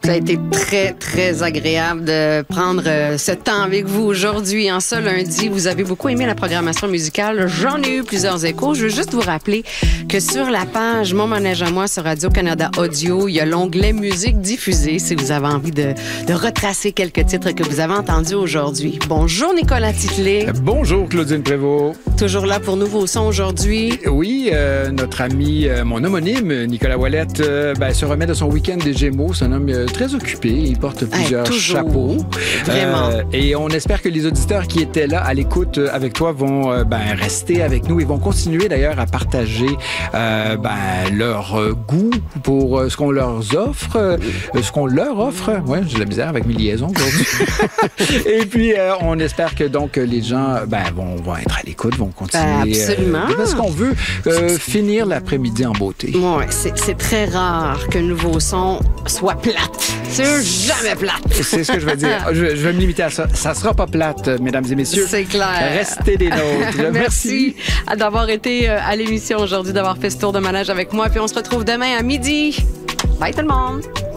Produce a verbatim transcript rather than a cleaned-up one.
Ça a été très, très agréable de prendre euh, ce temps avec vous aujourd'hui. En ce lundi, vous avez beaucoup aimé la programmation musicale. J'en ai eu plusieurs échos. Je veux juste vous rappeler que sur la page Mon Manège à moi sur Radio-Canada Audio, il y a l'onglet Musique diffusée si vous avez envie de, de retracer quelques titres que vous avez entendus aujourd'hui. Bonjour Nicolas Titley. Bonjour Claudine Prévost. Toujours là pour Nouveaux Sons aujourd'hui. Oui, euh, notre ami, euh, mon homonyme, Nicolas Ouellette, euh, ben, se remet de son week-end des Gémeaux. C'est un homme euh, très occupé. Il porte plusieurs hey, chapeaux. Vraiment. Euh, et on espère que les auditeurs qui étaient là à l'écoute euh, avec toi vont euh, ben, rester avec nous et vont continuer d'ailleurs à partager euh, ben, leur euh, goût pour euh, ce qu'on leur offre, euh, ce qu'on leur offre. Ouais, j'ai de la misère avec mes liaisons aujourd'hui. Et puis, euh, on espère que donc les gens ben, vont, vont être à l'écoute, vont continuer. Ben, absolument. Euh, parce qu'on veut euh, finir l'après-midi en beauté. Oui, c'est, c'est très rare que Nouveau Son soit plate. C'est jamais plate. C'est ce que je veux dire. Je, je vais me limiter à ça. Ça sera pas plate, mesdames et messieurs. C'est clair. Restez des nôtres. Merci, Merci d'avoir été à l'émission aujourd'hui, d'avoir fait ce tour de manège avec moi. Puis on se retrouve demain à midi. Bye tout le monde.